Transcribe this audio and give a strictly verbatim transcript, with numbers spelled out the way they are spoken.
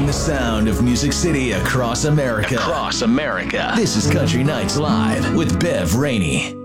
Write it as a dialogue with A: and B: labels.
A: Bringing the sound of Music City across America. Across America. This is Country Nights Live with Bev Rainey.